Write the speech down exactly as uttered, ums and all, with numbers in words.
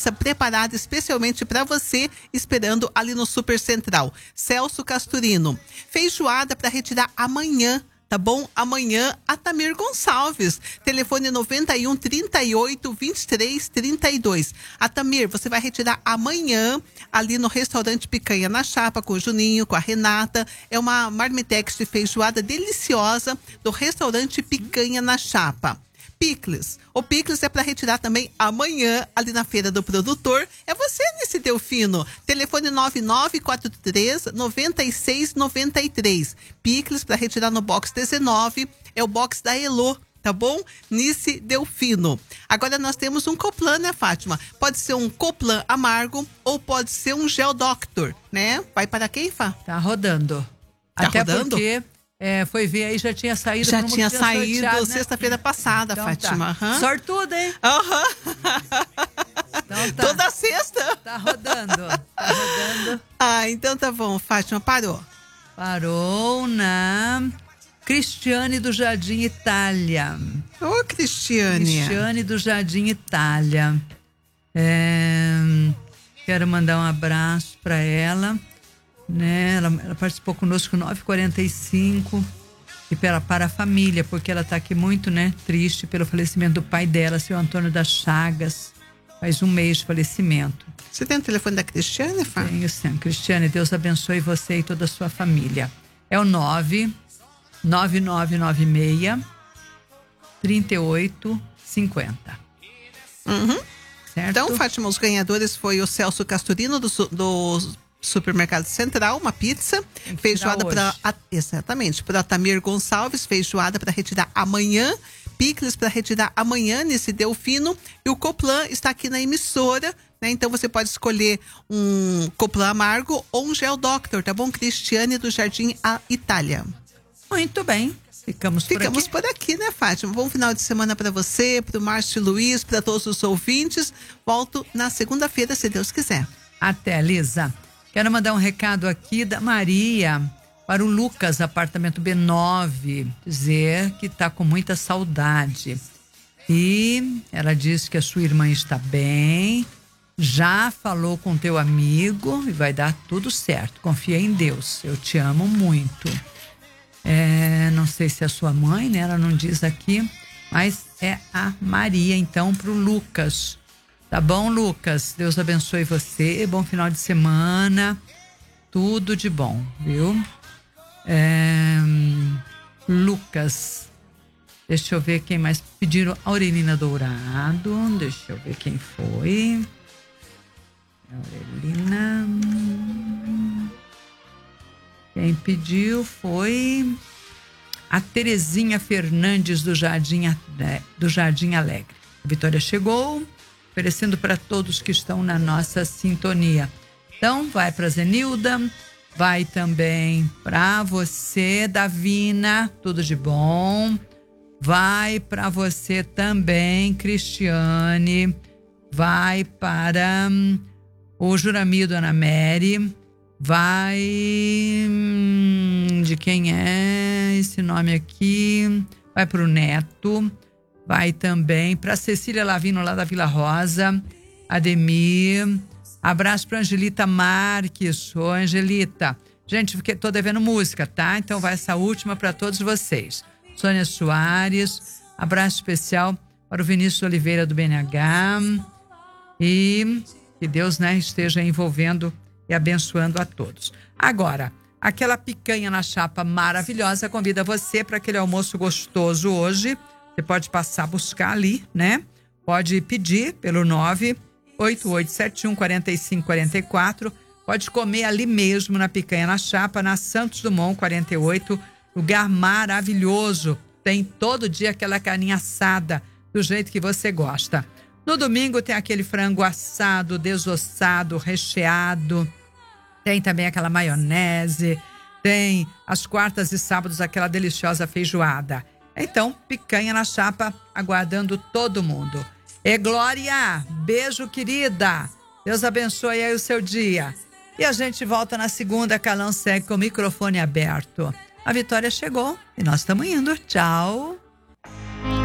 preparada especialmente para você, esperando ali no Super Central. Celso Casturino. Feijoada para retirar amanhã, tá bom? Amanhã, Atamir Gonçalves. Telefone noventa e um, trinta e oito, vinte e três, trinta e dois. Atamir, você vai retirar amanhã ali no restaurante Picanha na Chapa, com o Juninho, com a Renata. É uma marmitex de feijoada deliciosa do restaurante Picanha na Chapa. Picles. O Picles é para retirar também amanhã, ali na Feira do Produtor. É você, nesse Delfino. Telefone nove nove quatro três, nove seis nove três. Picles para retirar no box dezenove. É o box da Elô, tá bom? Nice Delfino. Agora nós temos um Coplan, né, Fátima? Pode ser um Coplan amargo ou pode ser um Gel Doctor, né? Vai para quem, Fá? Tá rodando. Tá Até rodando? Porque... É, foi ver aí, já tinha saído. Já tinha saído sorteado, né? sexta-feira passada, então, Fátima. Tá. Uhum. Sortuda, hein? Aham. Uhum. Então, tá. Toda sexta. Tá rodando. Tá rodando. Ah, então tá bom, Fátima, parou. Parou na Cristiane do Jardim Itália. Ô, Cristiane. Cristiane do Jardim Itália. É, quero mandar um abraço para ela. Né? Ela, ela participou conosco nove e quarenta e cinco e para, para a família, porque ela está aqui muito, né, triste pelo falecimento do pai dela, seu Antônio das Chagas, faz um mês de falecimento. Você tem o telefone da Cristiane, Fá? Tenho sim. Cristiane, Deus abençoe você e toda a sua família. É o nove nove nove nove seis, três oito cinco zero. Uhum. Certo? Então, Fátima, os ganhadores foi o Celso Casturino do, do Supermercado Central, uma pizza, feijoada para exatamente, para Atamir Gonçalves, feijoada para retirar amanhã, picles para retirar amanhã nesse Delfino, e o Coplan está aqui na emissora, né? Então você pode escolher um Coplan amargo ou um Gel Doctor, tá bom? Cristiane do Jardim Itália. Muito bem. Ficamos por Ficamos aqui. por aqui, né, Fátima? Bom final de semana para você, para o Márcio Luiz, para todos os ouvintes. Volto na segunda-feira, se Deus quiser. Até, Lisa. Quero mandar um recado aqui da Maria para o Lucas, apartamento B nove, dizer que está com muita saudade. E ela diz que a sua irmã está bem, já falou com teu amigo e vai dar tudo certo. Confia em Deus, eu te amo muito. É, não sei se é a sua mãe, né? Ela não diz aqui, mas é a Maria, então, para o Lucas. Tá bom, Lucas? Deus abençoe você. Bom final de semana. Tudo de bom, viu? É, Lucas. Deixa eu ver quem mais pediram. Aurelina Dourado. Deixa eu ver quem foi. Aurelina. Quem pediu foi a Terezinha Fernandes do Jardim, do Jardim Alegre. A Vitória chegou, oferecendo para todos que estão na nossa sintonia. Então, vai para Zenilda, vai também para você, Davina, tudo de bom. Vai para você também, Cristiane. Vai para hum, o Juramil, Dona Mary. Vai... Hum, de quem é esse nome aqui? Vai para o Neto. Vai também para Cecília Lavino, lá da Vila Rosa. Ademir. Abraço para Angelita Marques. Ô, Angelita. Gente, porque tô devendo música, tá? Então vai essa última para todos vocês. Sônia Soares. Abraço especial para o Vinícius Oliveira do B N H. E que Deus, né, esteja envolvendo e abençoando a todos. Agora, aquela picanha na chapa maravilhosa convida você para aquele almoço gostoso hoje. Você pode passar a buscar ali, né? Pode pedir pelo nove oito oito sete um quatro cinco quatro quatro. Pode comer ali mesmo na Picanha na Chapa, na Santos Dumont quarenta e oito. Lugar maravilhoso. Tem todo dia aquela carninha assada do jeito que você gosta. No domingo tem aquele frango assado, desossado, recheado. Tem também aquela maionese. Tem as quartas e sábados aquela deliciosa feijoada. Então, Picanha na Chapa, aguardando todo mundo. E Glória, beijo, querida. Deus abençoe aí o seu dia. E a gente volta na segunda, Calão segue com o microfone aberto. A Vitória chegou e nós estamos indo. Tchau.